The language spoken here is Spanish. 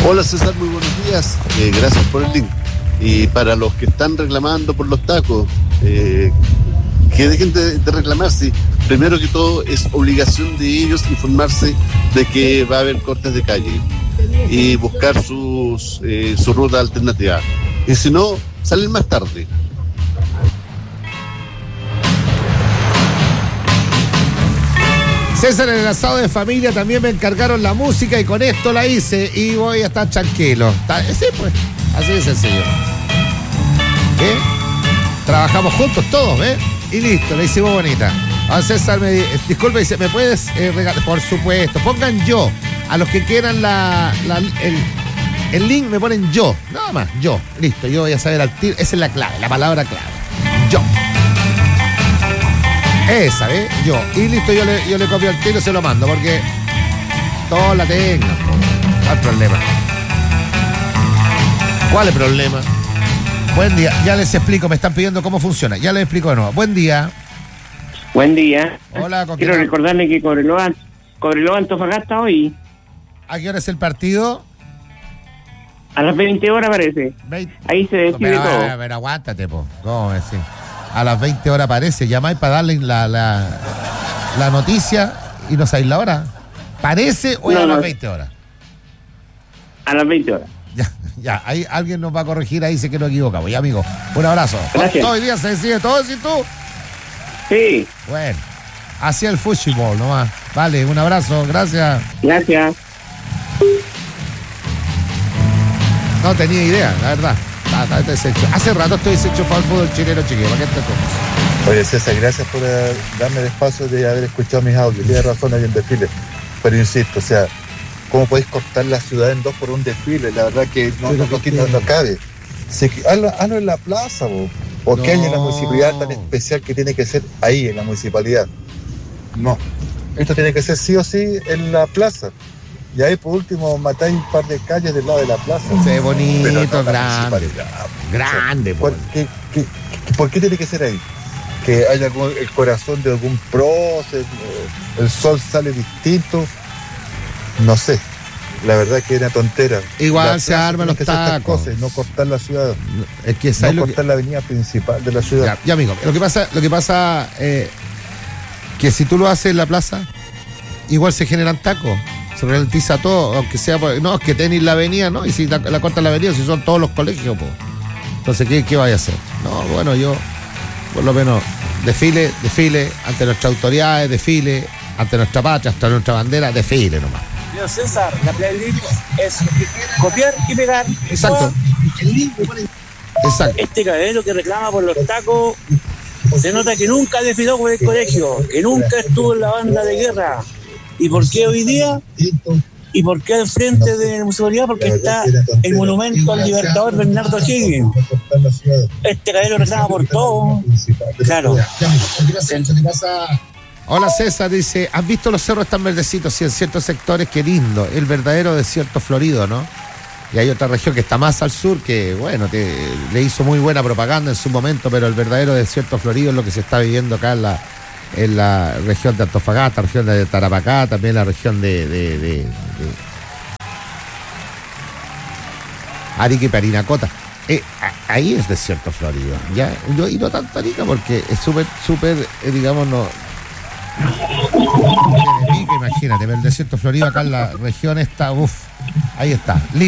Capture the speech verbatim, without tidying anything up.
Hola César, muy buenos días, eh, gracias por el link. Y para los que están reclamando por los tacos, eh, que dejen de, de reclamar, sí. Primero que todo es obligación de ellos informarse de que va a haber cortes de calle y buscar sus, eh, su ruta alternativa. Y si no, salen más tarde. César, en el asado de familia también me encargaron la música y con esto la hice y voy a estar tranquilo. Está, sí, pues, así de sencillo. ¿Qué? Trabajamos juntos todos, ¿ves? Y listo, la hicimos bonita. Ahora César me disculpe, dice, ¿me puedes eh, regalar? Por supuesto, pongan yo. A los que quieran la, la, el, el link me ponen yo. Nada más, yo. Listo, yo voy a saber al tiro. Esa es la clave, la palabra clave. Yo. Esa, ¿eh? Yo. Y listo, yo le, yo le copio el tiro y se lo mando, porque todos la tengo. No hay problema. ¿Cuál es el problema? Buen día. Ya les explico, me están pidiendo cómo funciona. Ya les explico de nuevo. Buen día. Buen día. Hola, ¿con Quiero quién? recordarle que Cobreloa, Cobreloa Antofagasta hoy, ¿A qué hora es el partido? a las veinte horas parece. veinte Ahí se decide pero, todo. pero, pero aguántate, po. ¿Cómo decir? A las veinte horas parece. Llamáis para darle la, la, la noticia y no sabéis la hora. ¿Parece o es No, a las no. veinte horas? A las veinte horas. Ya, ya. Ahí alguien nos va a corregir ahí, sé que nos equivocamos. Ya, amigo. Un abrazo. Gracias. Todo el día se decide todo, ¿sí tú? Sí, Bueno. Hacia el fútbol nomás. Vale, un abrazo. Gracias. gracias. No tenía idea, la verdad. Está, está deshecho. Hace rato estoy deshecho para el fútbol chileno, chiquillo. ¿Para qué te tomas? Oye, César, gracias por eh, darme el espacio de haber escuchado mis audios. Tienes razón, hay un desfile. Pero insisto, o sea, ¿cómo podéis cortar la ciudad en dos por un desfile? La verdad que no, no, no, no, no cabe. Sí, que- hazlo, hazlo en la plaza, po. ¿O qué hay en la No. municipalidad tan especial que tiene que ser ahí, en la municipalidad? No. Esto tiene que ser sí o sí en la plaza. Y ahí, por último, matáis un par de calles del lado de la plaza. Se ve bonito, Pero no la grande. municipalidad. Grande, ¿Cuál- po. qué- qué- qué- ¿Por qué tiene que ser ahí? Que haya algún- el corazón de algún prócer, eh, el sol sale distinto, no sé. La verdad que era tontera. Igual La se plaza arman tiene los que hacer estas tacos. cosas y no cortar la ciudad, Es que no ¿sabes lo que- cortar la avenida principal de la ciudad. Ya, ya, amigo, lo que pasa, lo que pasa eh, que si tú lo haces en la plaza, igual se generan tacos, se ralentiza todo, aunque sea por- no, es que tenis la avenida, ¿no? Y si la, la cortan la avenida, si son todos los colegios, pues. Entonces, ¿qué, qué vaya a hacer? No, bueno, yo, por lo menos, desfile, desfile, ante nuestras autoridades, desfile, ante nuestra patria, hasta nuestra bandera, desfile nomás. Señor César, la playlist es copiar y pegar. Exacto. Exacto. Este caballero que reclama por los tacos, se nota que nunca desfiló por el colegio, que nunca estuvo en la banda de guerra. ¿Y por qué hoy día? ¿Y por qué al frente de la municipalidad? Porque está el monumento al libertador Bernardo Higgins. Este caballero reclama por todo. Claro. Hola César, dice, ¿has visto los cerros tan verdecitos? Sí, en ciertos sectores, qué lindo, el verdadero desierto florido, ¿no? Y hay otra región que está más al sur que, bueno, que le hizo muy buena propaganda en su momento, pero el verdadero desierto florido es lo que se está viviendo acá en la, en la región de Antofagasta, región de Tarapacá, también la región de, de, de, de Arica y Parinacota. Eh, a- ahí es desierto florido, ¿ya? Yo, y no tanto Arica porque es súper, súper, eh, digamos, no... Tiene pica, imagínate, pero el desierto florido acá en la región está, uff, ahí está.